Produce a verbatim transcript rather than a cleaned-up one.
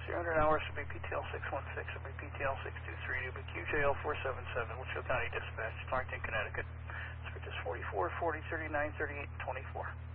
zero hundred hours will be P T L six one six, will be P T L six two three, will be Q J L four seven seven, Litchfield County Dispatch, Torrington, Connecticut. Switches forty-four, forty, thirty-nine, thirty-eight, and twenty-four.